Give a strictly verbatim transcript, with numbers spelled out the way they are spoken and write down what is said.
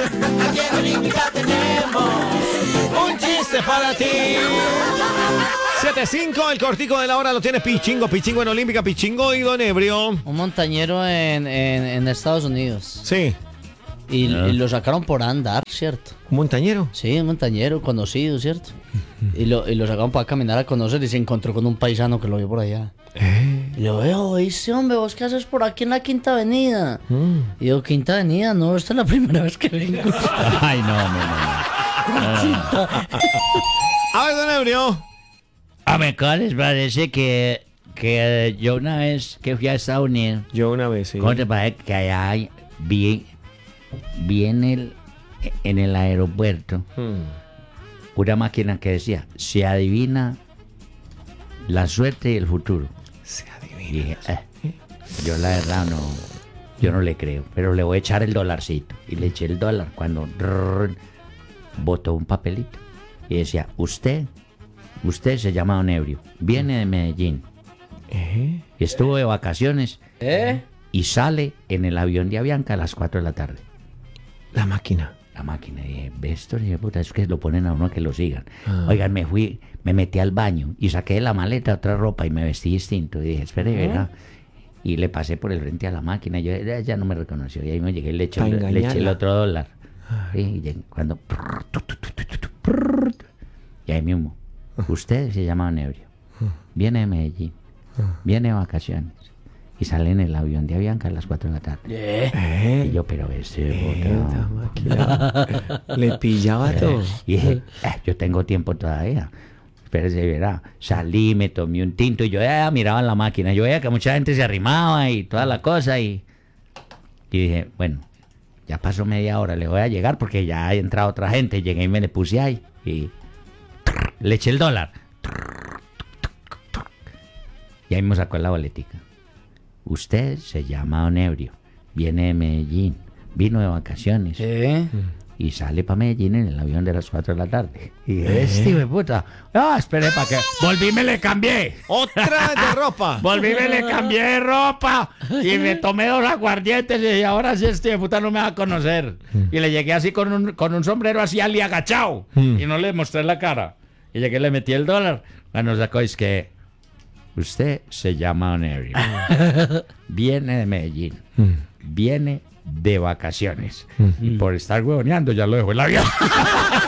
Aquí en Olímpica tenemos un chiste para ti. siete cinco, el cortico de la hora lo tiene Pichingo. Pichingo en Olímpica, Pichingo y Don Ebrio. Un montañero en, en, en Estados Unidos. Sí. Y, y lo sacaron por andar, ¿cierto? ¿Un montañero? Sí, un montañero conocido, ¿cierto? Y lo, y lo sacaron para caminar a conocer y se encontró con un paisano que lo vio por allá. ¿Eh? Y yo, veo, dice, hombre, ¿vos qué haces por aquí en la Quinta Avenida? Mm. Y yo, ¿Quinta Avenida? No, esta es la primera vez que vengo. Ay, no, no, no. A ver, Don Ebrio. A ver, ¿cómo les parece que, que eh, yo una vez que fui a Estados Unidos, Yo una vez, sí. ¿cómo te parece que allá hay- vi, vi en el, en el aeropuerto Hmm. una máquina que decía, se adivina la suerte y el futuro? Se Y adivina. dije, "Eh, yo la verdad no, yo no le creo, pero le voy a echar el dolarcito. Y le eché el dólar cuando drrr, botó un papelito y decía, usted, usted se llama Don Ebrio, viene de Medellín, ¿Eh? estuvo de vacaciones ¿Eh? y sale en el avión de Avianca a las cuatro de la tarde. La máquina. La máquina, y dije, ve esto, hijo de puta, es que lo ponen a uno a que lo sigan. Ah. Oigan, me fui, me metí al baño y saqué de la maleta otra ropa y me vestí distinto. Y dije, espere, verá. Y le pasé por el frente a la máquina y yo, ya, ya no me reconoció. Y ahí me llegué y le eché, Pa' le eché el engañarla. otro dólar. Sí, y llegué, cuando... Y ahí mismo, usted se llama Don Ebrio, viene de Medellín, viene de vacaciones y sale en el avión de Avianca a las cuatro de la tarde. ¿Eh? Y yo, pero este... Esta máquina. Le pillaba todo. Y dije, "Eh, yo tengo tiempo todavía. Espérese, verá. Salí, me tomé un tinto y yo ya miraba en la máquina. Yo veía que mucha gente se arrimaba y toda la cosa. Y, y dije, bueno, ya pasó media hora, le voy a llegar porque ya ha entrado otra gente. Llegué y me le puse ahí y le eché el dólar. Y ahí me sacó la boletica. Usted se llama Don Ebrio, viene de Medellín, vino de vacaciones. ¿Eh? Y sale para Medellín en el avión de las cuatro de la tarde. Y dije, este hijo de puta. Ah, espere para que. Volví, me le cambié. Otra vez de ropa. Volví, me le cambié de ropa. Y me tomé dos aguardientes. Y dije, ahora sí, este hijo de puta no me va a conocer. Y le llegué así con un, con un sombrero así ali agachado. Y no le mostré la cara. Y llegué, le metí el dólar. Bueno, sacó, es que. Usted se llama Don Ebrio. Viene de Medellín. Viene de vacaciones. Y por estar huevoneando ya lo dejó el avión.